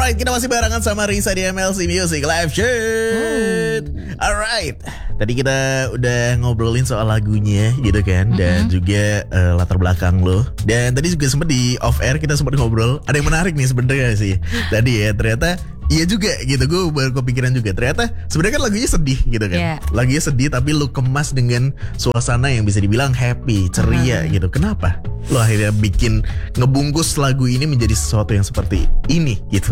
Alright, kita masih barengan sama Risa di MLC Music Live Shoot. Alright, tadi kita udah ngobrolin soal lagunya gitu kan, dan juga latar belakang lo. Dan tadi juga sempat di off air kita sempat ngobrol. Ada yang menarik nih sebenarnya sih. Tadi ya ternyata iya juga gitu, gue baru kepikiran juga. Ternyata sebenarnya kan lagunya sedih gitu kan. Yeah. Lagunya sedih tapi lu kemas dengan suasana yang bisa dibilang happy, ceria gitu. Kenapa lo akhirnya bikin ngebungkus lagu ini menjadi sesuatu yang seperti ini gitu?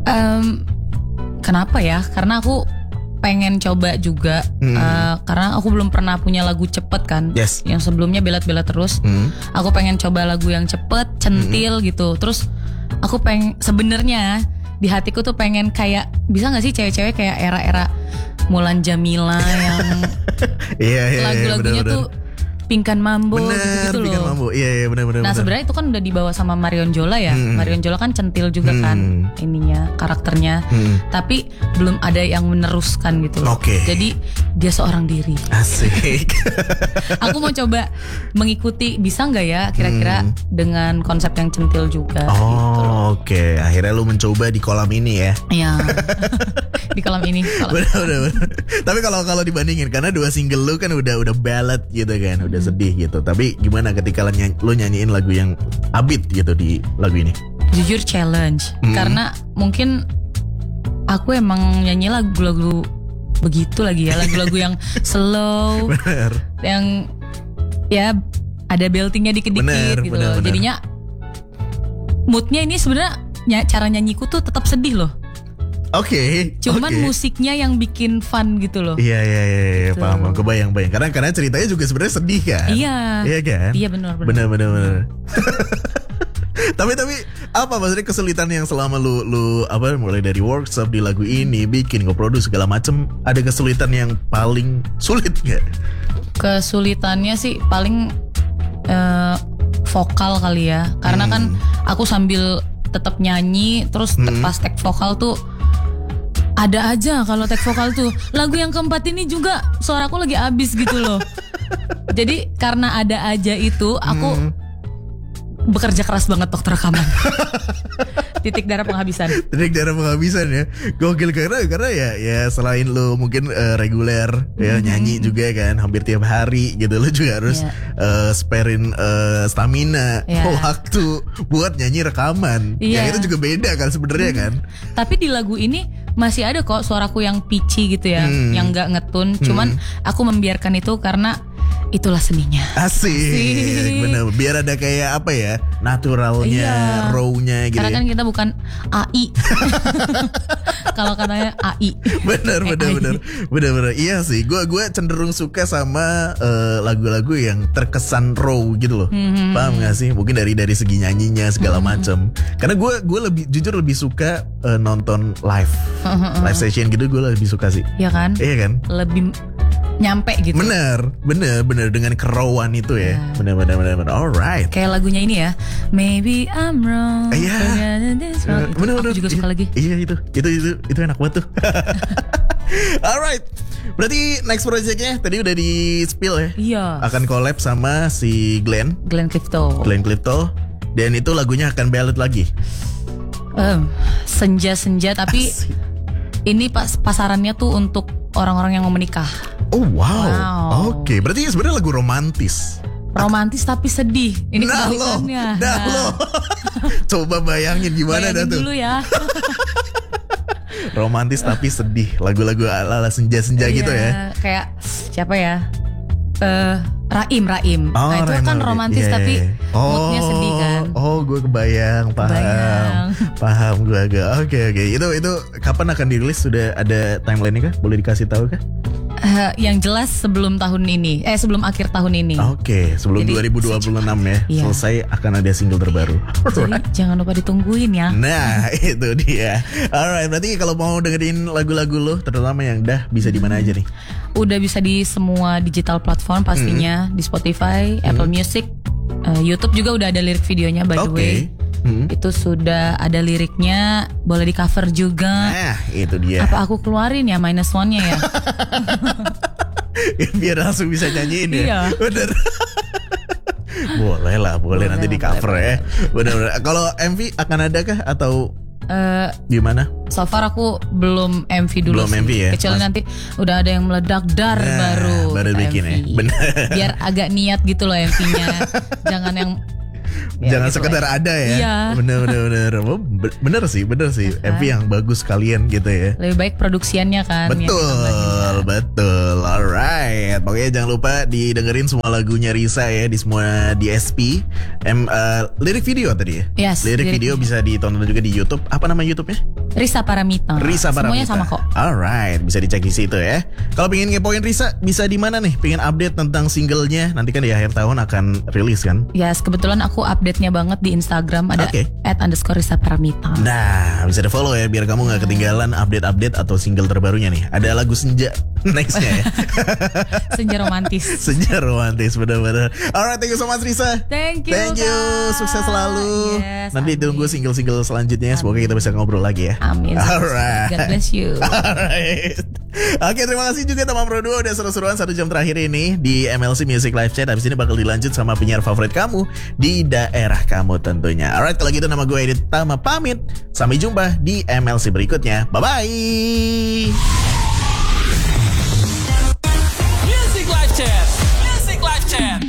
Kenapa ya? Karena aku pengen coba juga karena aku belum pernah punya lagu cepet kan. Yes. Yang sebelumnya belat-belat terus. Aku pengen coba lagu yang cepet, centil gitu. Terus aku pengen sebenarnya di hatiku tuh pengen kayak, bisa gak sih cewek-cewek kayak era-era Mulan Jamila yang lagu-lagunya tuh Pinkan Mambo gitu loh. Pinkan Mambo. Iya benar. Nah sebenarnya itu kan udah dibawa sama Marion Jola ya. Marion Jola kan centil juga kan ininya, karakternya. Tapi belum ada yang meneruskan gitu loh. Oke. Jadi dia seorang diri. Asik. Aku mau coba mengikuti, bisa nggak ya kira-kira dengan konsep yang centil juga. Oh gitu loh. Oke. Akhirnya lu mencoba di kolam ini ya. Iya. Di kolam ini. Benar. Tapi kalau dibandingin, karena dua single lu kan udah ballad gitu kan, udah sedih gitu. Tapi gimana ketika lu nyanyiin lagu yang upbeat gitu di lagu ini? Jujur challenge. Karena mungkin aku emang nyanyi lagu-lagu begitu lagi ya, lagu-lagu yang slow. Bener. Yang ya ada beltingnya dikit-dikit gitu. Bener. Jadinya moodnya ini sebenarnya cara nyanyiku tuh tetap sedih loh. Oke. Cuman musiknya yang bikin fun gitu loh. Iya, gitu. paham. Kebayang. Karena ceritanya juga sebenarnya sedih kan. Iya. Iya kan? Iya benar. tapi apa maksudnya kesulitan yang selama lu mulai dari workshop di lagu ini, bikin, nge-produce segala macem, ada kesulitan yang paling sulit gak? Kesulitannya sih paling vokal kali ya. Karena kan aku sambil tetap nyanyi, terus pas tag vokal tuh ada aja kalau tag vokal tuh. Lagu yang keempat ini juga suaraku lagi abis gitu loh. Jadi karena ada aja itu, aku bekerja keras banget waktu rekaman. Titik darah penghabisan ya. Gokil, karena ya selain lu mungkin reguler ya nyanyi juga kan hampir tiap hari gitu, lu juga harus sparein stamina waktu buat nyanyi rekaman. Yang itu juga beda kan sebenarnya kan. Tapi di lagu ini masih ada kok suaraku yang pitchy gitu ya, yang nggak ngetun. Cuman aku membiarkan itu karena itulah seninya. Asik. Bener. Biar ada kayak apa ya, naturalnya, raw-nya gitu. Karena kan kita bukan AI. Kalau katanya AI. Bener. Iya sih. Gue cenderung suka sama lagu-lagu yang terkesan raw gitu loh. Paham gak sih? Mungkin dari segi nyanyinya segala macam. Karena gue jujur lebih suka nonton live session gitu. Gue lebih suka sih. Iya kan? Iya kan? Lebih nyampe gitu. Bener dengan kerawan itu ya. Bener. Alright. Kayak lagunya ini ya, Maybe I'm Wrong. Iya. Bener. Aku juga suka lagi. Iya itu enak banget tuh. Alright. Berarti next projectnya tadi udah di spill ya. Iya. Akan collab sama si Glenn Clifton. Dan itu lagunya akan ballad lagi. Senja tapi ini pasarannya tuh untuk orang-orang yang mau menikah. Oh wow. Oke, berarti sebenarnya lagu romantis. Romantis tapi sedih. Ini kebalikannya. Lo. Coba bayangin gimana dah tuh. Dulu ya. Romantis tapi sedih. Lagu-lagu ala senja-senja gitu ya. Kayak siapa ya? Raim. Nah itu kan romantis tapi moodnya sedih kan. Oh gue kebayang. Paham gue agak. Oke. Itu kapan akan dirilis? Sudah ada timeline-nya kah? Boleh dikasih tahu kah? Yang jelas sebelum akhir tahun ini. Oke, sebelum 2026 ya. Iya. Selesai akan ada single terbaru. Jadi jangan lupa ditungguin ya. Nah, itu dia. Alright, berarti kalau mau dengerin lagu-lagu lo, terutama yang bisa di mana aja nih? Udah bisa di semua digital platform pastinya, di Spotify, Apple Music, YouTube juga udah ada lirik videonya by the way. Itu sudah ada liriknya, boleh di cover juga. Nah, itu dia. Apa aku keluarin ya -1-nya ya? Biar langsung bisa nyanyiin ya. Iya. Bener. Boleh nanti di cover ya. Bener. Kalau MV akan ada kah atau Gimana? So far aku belum MV dulu Belum sih. MV ya? Kecuali nanti udah ada yang meledak baru baru kita bikin MV. ya. Bener. Biar agak niat gitu loh MV-nya. Jangan yang Jangan gitu sekedar lah. ada ya. Iya. Bener. Oh, bener sih. MV yang bagus kalian gitu ya. Lebih baik produksiannya kan. yang ditambahin. Betul. Alright. Pokoknya jangan lupa didengerin semua lagunya Risa ya di semua DSP. Lirik video tadi ya. Yes, Lirik video bisa ditonton juga di YouTube. Apa nama YouTube-nya? Risa Paramita. Risa Paramita. Semuanya sama kok. Alright, bisa dicek di situ ya. Kalau pengen ngepoin Risa, bisa di mana nih? Pengen update tentang singlenya? Nanti kan di akhir tahun akan rilis kan? Yes, kebetulan aku update-nya banget di Instagram ada Oke. @_Risa Paramita. Nah, bisa di follow ya biar kamu nggak ketinggalan update-update atau single terbarunya nih. Ada lagu Senja nextnya ya. Senja romantis. Senja romantis bener-bener. Alright, thank you so much Risa. Thank you. Kak. Sukses selalu. Yes, Nanti amin. tunggu single-single selanjutnya. Semoga kita bisa ngobrol lagi ya. Amin. Alright. God bless you. Alright. Oke, terima kasih juga teman Pro 2 udah seru-seruan 1 jam terakhir ini di MLC Music Live Chat. Habis ini bakal dilanjut sama penyiar favorit kamu di daerah kamu tentunya. Alright, kalau gitu nama gue Edit Tama pamit. Sampai jumpa di MLC berikutnya. Bye-bye.